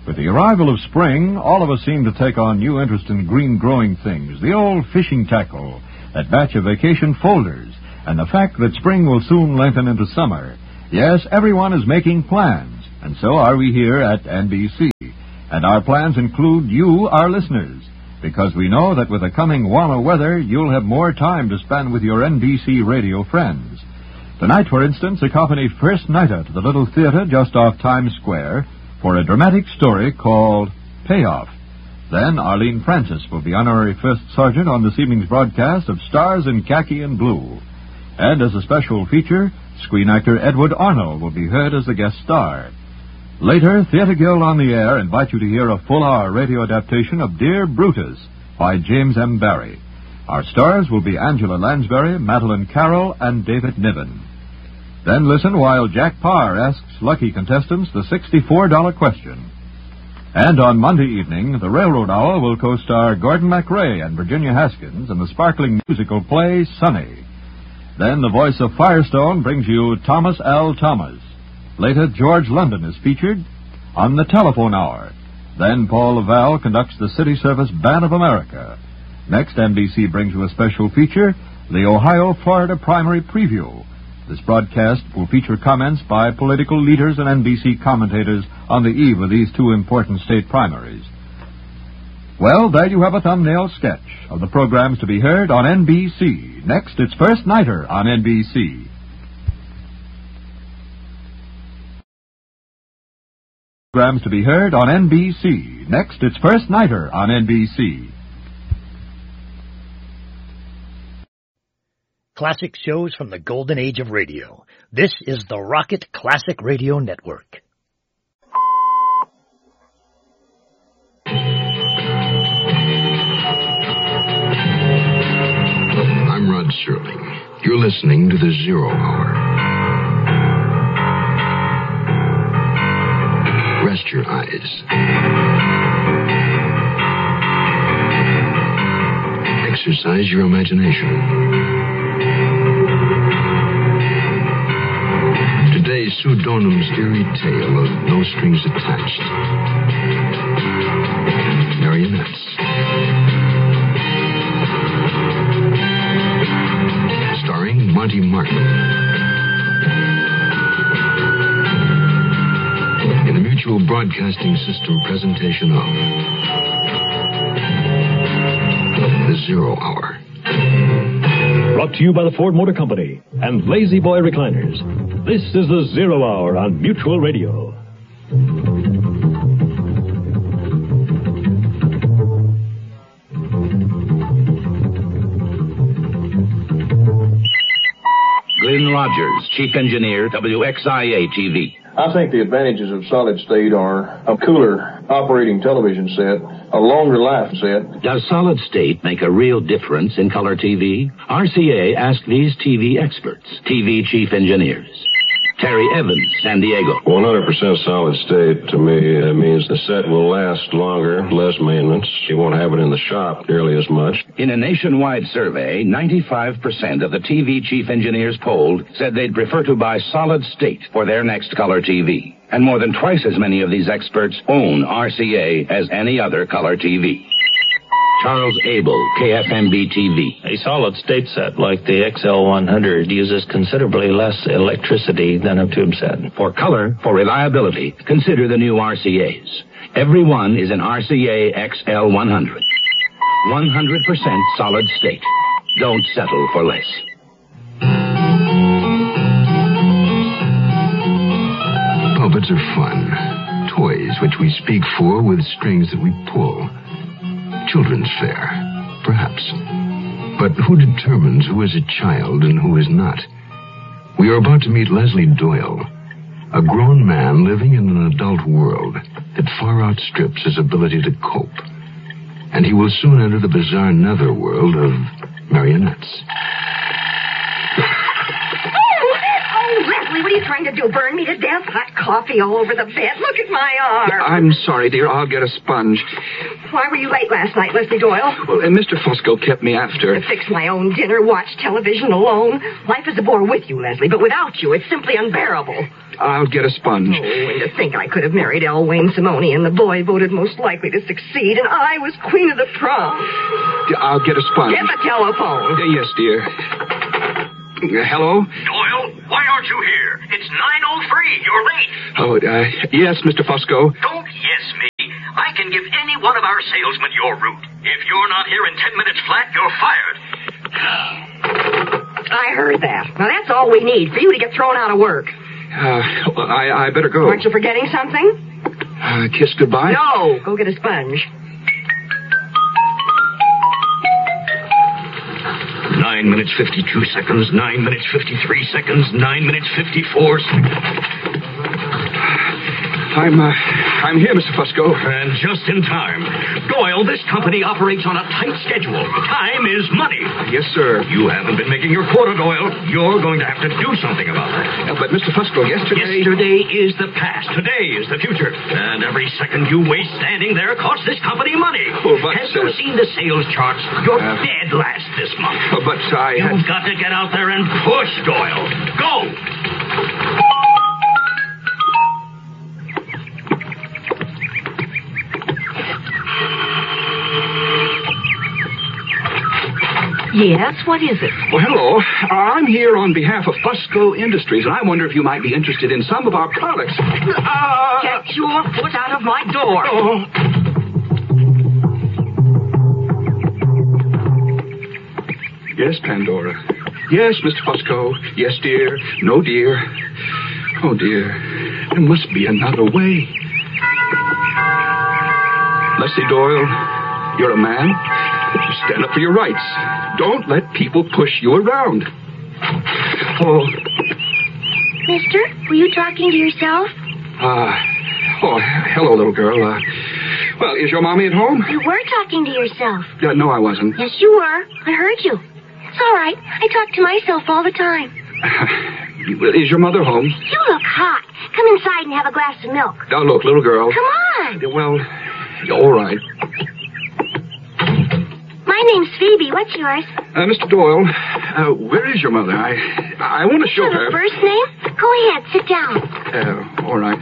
With the arrival of spring, all of us seem to take on new interest in green-growing things. The old fishing tackle, that batch of vacation folders, and the fact that spring will soon lengthen into summer. Yes, everyone is making plans, and so are we here at NBC. And our plans include you, our listeners, because we know that with the coming warmer weather, you'll have more time to spend with your NBC radio friends. Tonight, for instance, accompany First Nighter to the little theater just off Times Square for a dramatic story called Payoff. Then Arlene Francis will be honorary first sergeant on this evening's broadcast of Stars in Khaki and Blue. And as a special feature, screen actor Edward Arnold will be heard as the guest star. Later, Theater Guild on the Air invite you to hear a full-hour radio adaptation of Dear Brutus by James M. Barrie. Our stars will be Angela Lansbury, Madeline Carroll, and David Niven. Then listen while Jack Parr asks lucky contestants the $64 question. And on Monday evening, the Railroad Hour will co-star Gordon MacRae and Virginia Haskins in the sparkling musical play Sunny. Then the voice of Firestone brings you Thomas L. Thomas. Later, George London is featured on the Telephone Hour. Then Paul Laval conducts the City Service Band of America. Next, NBC brings you a special feature, the Ohio-Florida Primary Preview. This broadcast will feature comments by political leaders and NBC commentators on the eve of these two important state primaries. Well, there you have a thumbnail sketch of the programs to be heard on NBC. Next, it's First Nighter on NBC. Programs to be heard on NBC. Next, it's First Nighter on NBC. Classic shows from the golden age of radio. This is the Rocket Classic Radio Network. I'm Rod Serling. You're listening to the Zero Hour. Rest your eyes. Exercise your imagination. Today's pseudonym's eerie tale of No Strings Attached. Marionettes. Starring Monty Martin. In the Mutual Broadcasting System presentation of The Zero Hour. Brought to you by the Ford Motor Company and Lazy Boy Recliners. This is the Zero Hour on Mutual Radio. Glenn Rogers, Chief Engineer, WXIA-TV. I think the advantages of solid state are a cooler operating television set, a longer life set. Does solid state make a real difference in color TV? RCA asked these TV experts, TV chief engineers. Terry Evans, San Diego. 100% solid state to me means the set will last longer, less maintenance. You won't have it in the shop nearly as much. In a nationwide survey, 95% of the TV chief engineers polled said they'd prefer to buy solid state for their next color TV. And more than twice as many of these experts own RCA as any other color TV. Charles Abel, KFMB-TV. A solid-state set like the XL100 uses considerably less electricity than a tube set. For color, for reliability, consider the new RCAs. Every one is an RCA XL100. 100% solid state. Don't settle for less. Puppets are fun. Toys which we speak for with strings that we pull. Children's fare, perhaps. But who determines who is a child and who is not? We are about to meet Leslie Doyle, a grown man living in an adult world that far outstrips his ability to cope. And he will soon enter the bizarre netherworld of marionettes. Leslie, what are you trying to do? Burn me to death? Hot coffee all over the bed. Look at my arm. I'm sorry, dear. I'll get a sponge. Why were you late last night, Leslie Doyle? Well, Mr. Fosco kept me after. To fix my own dinner, watch television alone. Life is a bore with you, Leslie, but without you, it's simply unbearable. I'll get a sponge. Oh, and to think I could have married L. Wayne Simone and the boy voted most likely to succeed, and I was queen of the prom. I'll get a sponge. Get the telephone. Yes, dear. Hello? Doyle, why aren't you here? It's 9:03. You're late. Oh, yes, Mr. Fusco. Don't yes me. I can give any one of our salesmen your route. If you're not here in 10 minutes flat, you're fired. I heard that. Now, that's all we need for you to get thrown out of work. I better go. Aren't you forgetting something? Kiss goodbye? No. Go get a sponge. 9 minutes 52 seconds, 9 minutes 53 seconds, 9 minutes 54 seconds. I'm here, Mr. Fusco. And just in time. Doyle, this company operates on a tight schedule. Time is money. Yes, sir. You haven't been making your quota, Doyle. You're going to have to do something about that. But, Mr. Fusco, yesterday... Yesterday is the past. Today is the future. And every second you waste standing there costs this company money. Oh, but, have you seen the sales charts? You're dead last this month. But You've got to get out there and push, Doyle. Go! Yes, what is it? Well, hello. I'm here on behalf of Fusco Industries, and I wonder if you might be interested in some of our products. Get your foot out of my door. Oh. Yes, Pandora. Yes, Mr. Fusco. Yes, dear. No, dear. Oh, dear. There must be another way. Leslie Doyle, you're a man. You stand up for your rights. Don't let people push you around. Oh. Mister, were you talking to yourself? Hello, little girl. Well, is your mommy at home? You were talking to yourself. No, I wasn't. Yes, you were. I heard you. It's all right. I talk to myself all the time. Is your mother home? You look hot. Come inside and have a glass of milk. Now, look, little girl. Come on. Well, all right. My name's Phoebe. What's yours? Mr. Doyle, where is your mother? I want to show her. Her first name? Go ahead. Sit down. All right.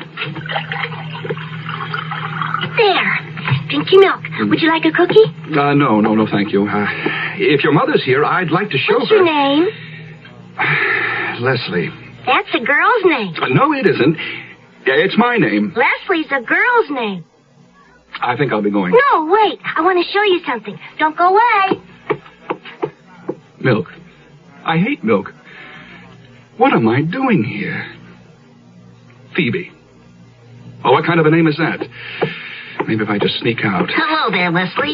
There. Drink your milk. Would you like a cookie? No, thank you. If your mother's here, I'd like to show What's her. your name? Leslie. That's a girl's name. No, it isn't. It's my name. Leslie's a girl's name. I think I'll be going. No, wait. I want to show you something. Don't go away. Milk. I hate milk. What am I doing here? Phoebe. Oh, what kind of a name is that? Maybe if I just sneak out. Hello there, Leslie.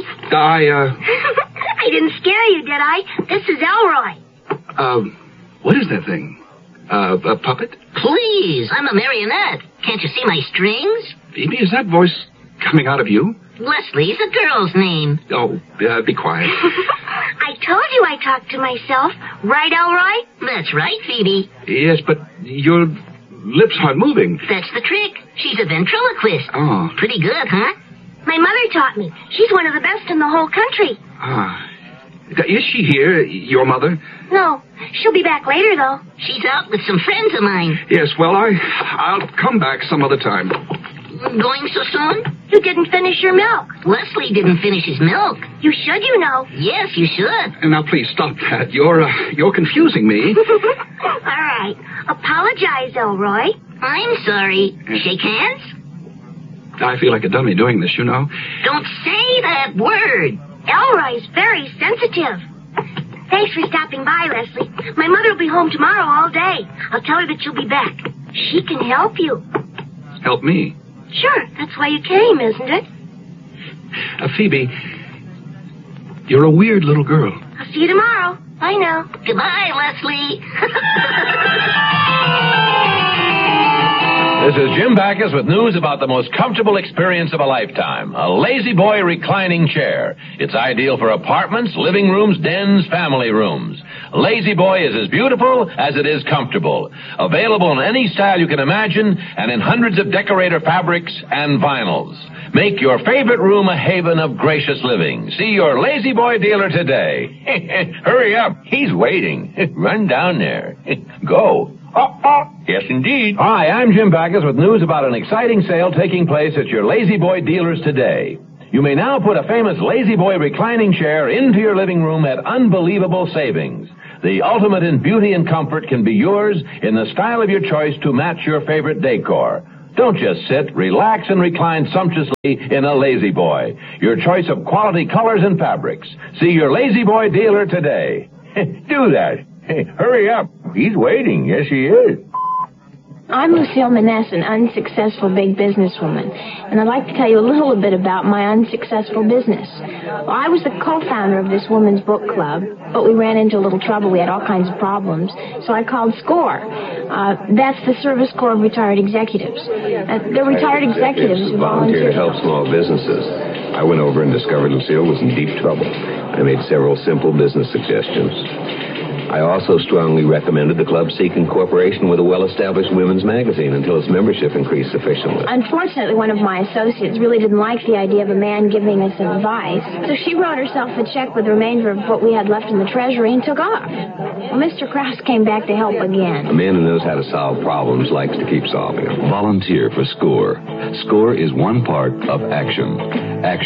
I didn't scare you, did I? This is Elroy. What is that thing? A puppet? Please, I'm a marionette. Can't you see my strings? Phoebe, is that voice coming out of you? Leslie's a girl's name. Oh, be quiet. I told you I talked to myself. Right, Elroy? That's right, Phoebe. Yes, but your lips aren't moving. That's the trick. She's a ventriloquist. Oh. Pretty good, huh? My mother taught me. She's one of the best in the whole country. Is she here, your mother? No. She'll be back later, though. She's out with some friends of mine. Yes, well, I'll come back some other time. Going so soon? You didn't finish your milk. Leslie didn't finish his milk. You should, you know. Yes, you should. Now, please, stop that. You're confusing me. All right. Apologize, Elroy. I'm sorry. Shake hands? I feel like a dummy doing this, you know. Don't say that word. Elroy's very sensitive. Thanks for stopping by, Leslie. My mother will be home tomorrow all day. I'll tell her that you'll be back. She can help you. Help me? Sure. That's why you came, isn't it? Phoebe, you're a weird little girl. I'll see you tomorrow. Bye now. Goodbye, Leslie. This is Jim Backus with news about the most comfortable experience of a lifetime, a Lazy Boy reclining chair. It's ideal for apartments, living rooms, dens, family rooms. Lazy Boy is as beautiful as it is comfortable. Available in any style you can imagine and in hundreds of decorator fabrics and vinyls. Make your favorite room a haven of gracious living. See your Lazy Boy dealer today. Hurry up. He's waiting. Run down there. Go. Yes, indeed. Hi, I'm Jim Backus with news about an exciting sale taking place at your Lazy Boy dealers today. You may now put a famous Lazy Boy reclining chair into your living room at unbelievable savings. The ultimate in beauty and comfort can be yours in the style of your choice to match your favorite decor. Don't just sit, relax, and recline sumptuously in a Lazy Boy. Your choice of quality colors and fabrics. See your Lazy Boy dealer today. Do that. Hurry up. He's waiting. Yes, he is. I'm Lucille Maness, an unsuccessful big businesswoman, and I'd like to tell you a little bit about my unsuccessful business. Well, I was the co-founder of this women's book club, but we ran into a little trouble. We had all kinds of problems, so I called SCORE. That's the Service Corps of Retired Executives. They're retired executives who volunteer to help small businesses. I went over and discovered Lucille was in deep trouble. I made several simple business suggestions. I also strongly recommended the club seek incorporation with a well-established women's magazine until its membership increased sufficiently. Unfortunately, one of my associates really didn't like the idea of a man giving us advice, so she wrote herself a check with the remainder of what we had left in the treasury and took off. Well, Mr. Krause came back to help again. A man who knows how to solve problems likes to keep solving them. Volunteer for SCORE. SCORE is one part of action. Action